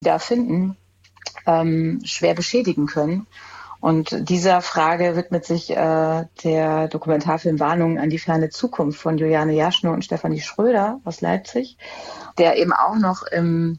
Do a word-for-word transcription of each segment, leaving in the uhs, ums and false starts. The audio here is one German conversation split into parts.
da finden, ähm, schwer beschädigen können. Und dieser Frage widmet sich äh, der Dokumentarfilm Warnungen an die ferne Zukunft von Juliane Jaschner und Stefanie Schröder aus Leipzig, der eben auch noch im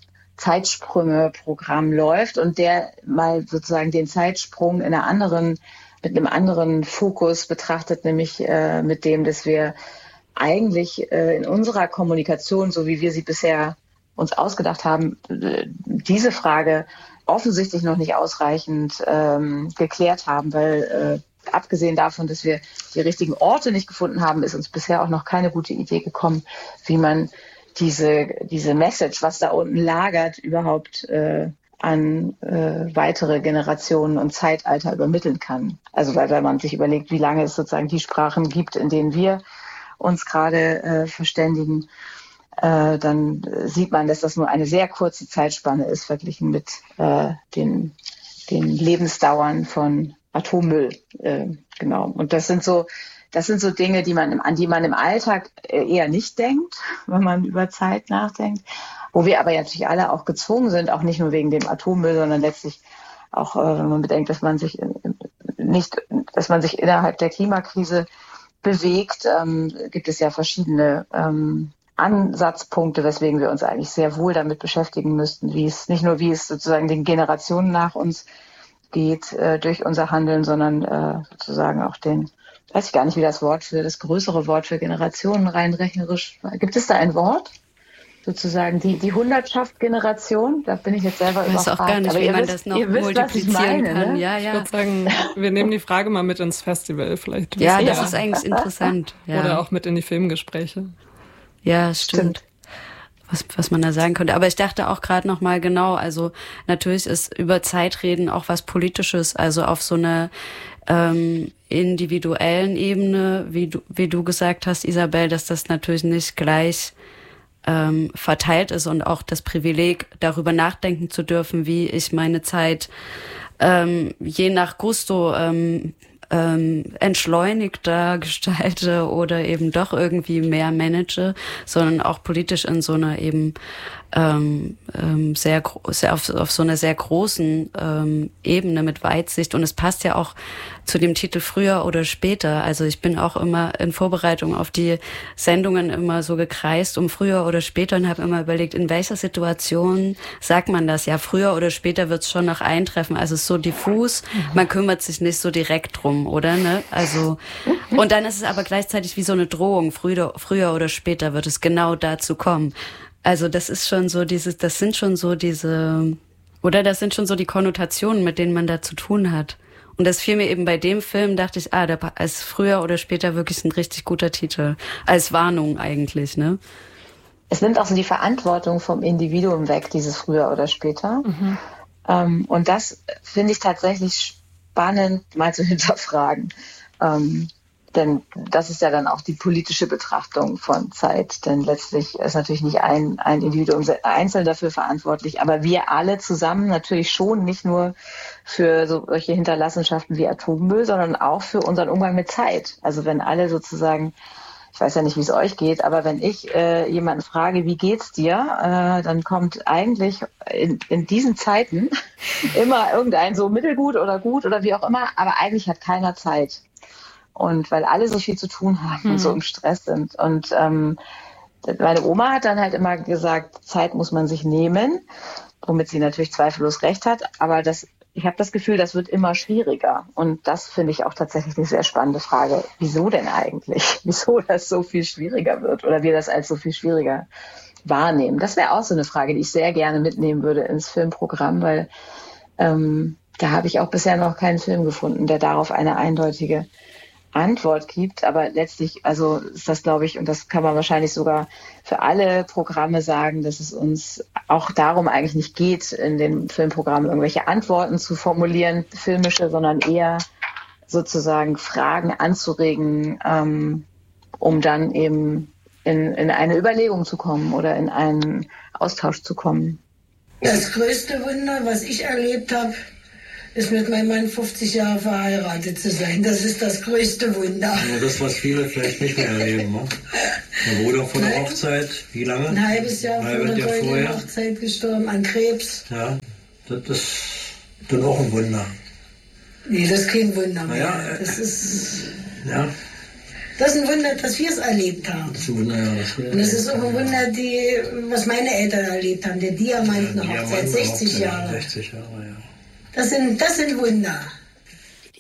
Zeitsprünge-Programm läuft und der mal sozusagen den Zeitsprung in einer anderen, mit einem anderen Fokus betrachtet, nämlich äh, mit dem, dass wir eigentlich äh, in unserer Kommunikation, so wie wir sie bisher uns ausgedacht haben, äh, diese Frage offensichtlich noch nicht ausreichend ähm, geklärt haben, weil äh, abgesehen davon, dass wir die richtigen Orte nicht gefunden haben, ist uns bisher auch noch keine gute Idee gekommen, wie man diese diese Message, was da unten lagert, überhaupt äh, an äh, weitere Generationen und Zeitalter übermitteln kann. Also weil, weil man sich überlegt, wie lange es sozusagen die Sprachen gibt, in denen wir uns gerade äh, verständigen, äh, dann sieht man, dass das nur eine sehr kurze Zeitspanne ist, verglichen mit äh, den, den Lebensdauern von Atommüll. Äh, genau. Und das sind so Das sind so Dinge, die man, an die man im Alltag eher nicht denkt, wenn man über Zeit nachdenkt. Wo wir aber natürlich alle auch gezwungen sind, auch nicht nur wegen dem Atommüll, sondern letztlich auch, wenn man bedenkt, dass man sich nicht, dass man sich innerhalb der Klimakrise bewegt, ähm, gibt es ja verschiedene ähm, Ansatzpunkte, weswegen wir uns eigentlich sehr wohl damit beschäftigen müssten, wie es nicht nur wie es sozusagen den Generationen nach uns geht äh, durch unser Handeln, sondern äh, sozusagen auch den, weiß ich gar nicht, wie das Wort für das größere Wort für Generationen rein rechnerisch, gibt es da ein Wort? Sozusagen die, die Hundertschaft Generation, da bin ich jetzt selber überfragt. Ich weiß auch gar nicht, aber wie man wisst, das noch multiplizieren meine, kann. Ne? Ja, ja. Ich würde sagen, wir nehmen die Frage mal mit ins Festival vielleicht. Ja, das ja. ist eigentlich interessant. Ja. Oder auch mit in die Filmgespräche. Ja, stimmt. stimmt. Was, was man da sagen könnte. Aber ich dachte auch gerade noch mal genau, also natürlich ist über Zeitreden auch was Politisches, also auf so einer ähm, individuellen Ebene, wie du, wie du gesagt hast, Isabel, dass das natürlich nicht gleich ähm, verteilt ist und auch das Privileg, darüber nachdenken zu dürfen, wie ich meine Zeit ähm, je nach Gusto ähm, ähm, entschleunigter gestalte oder eben doch irgendwie mehr manage, sondern auch politisch in so einer eben ähm, ähm, sehr, sehr auf, auf so einer sehr großen ähm, Ebene mit Weitsicht. Und es passt ja auch zu dem Titel früher oder später. Also ich bin auch immer in Vorbereitung auf die Sendungen immer so gekreist um früher oder später und habe immer überlegt, in welcher Situation sagt man das? Ja, früher oder später wird es schon noch eintreffen. Also es ist so diffus, man kümmert sich nicht so direkt drum, oder? Ne? Also und dann ist es aber gleichzeitig wie so eine Drohung. Früher, früher oder später wird es genau dazu kommen. Also das ist schon so dieses, das sind schon so diese, oder das sind schon so die Konnotationen, mit denen man da zu tun hat. Und das fiel mir eben bei dem Film, dachte ich, ah, da ist früher oder später wirklich ein richtig guter Titel. Als Warnung eigentlich, ne? Es nimmt auch so die Verantwortung vom Individuum weg, dieses früher oder später. Mhm. Ähm, und das finde ich tatsächlich spannend, mal zu hinterfragen. Ähm, Denn das ist ja dann auch die politische Betrachtung von Zeit. Denn letztlich ist natürlich nicht ein, ein Individuum einzeln dafür verantwortlich, aber wir alle zusammen natürlich schon, nicht nur für so solche Hinterlassenschaften wie Atommüll, sondern auch für unseren Umgang mit Zeit. Also wenn alle sozusagen, ich weiß ja nicht, wie es euch geht, aber wenn ich äh, jemanden frage, wie geht's dir, äh, dann kommt eigentlich in, in diesen Zeiten immer irgendein so mittelgut oder gut oder wie auch immer, aber eigentlich hat keiner Zeit. Und weil alle so viel zu tun haben hm. und so im Stress sind. Und ähm, meine Oma hat dann halt immer gesagt, Zeit muss man sich nehmen, womit sie natürlich zweifellos recht hat. Aber das, ich habe das Gefühl, das wird immer schwieriger. Und das finde ich auch tatsächlich eine sehr spannende Frage. Wieso denn eigentlich? Wieso das so viel schwieriger wird oder wir das als so viel schwieriger wahrnehmen? Das wäre auch so eine Frage, die ich sehr gerne mitnehmen würde ins Filmprogramm, weil ähm, da habe ich auch bisher noch keinen Film gefunden, der darauf eine eindeutige Antwort gibt, aber letztlich, also ist das, glaube ich, und das kann man wahrscheinlich sogar für alle Programme sagen, dass es uns auch darum eigentlich nicht geht, in den Filmprogrammen irgendwelche Antworten zu formulieren, filmische, sondern eher sozusagen Fragen anzuregen, ähm, um dann eben in, in eine Überlegung zu kommen oder in einen Austausch zu kommen. Das größte Wunder, was ich erlebt habe, ist mit meinem Mann fünfzig Jahre verheiratet zu sein. Das ist das größte Wunder. Ja, das, was viele vielleicht nicht mehr erleben. Ne? Der Bruder von der Hochzeit, wie lange? Ein halbes Jahr Ein vor halbes der Jahr vorher. Hochzeit gestorben, an Krebs. Ja, das ist dann auch ein Wunder. Nee, das ist kein Wunder mehr. Ja, das ist... Ja. Das ist ein Wunder, dass wir es erlebt haben. Das ist ein Wunder, ja. Das Und es ist auch ein Wunder, die, was meine Eltern erlebt haben, der Diamanten-Hochzeit, sechzig Jahre. sechzig Jahre, ja. Das sind, das sind Wunder.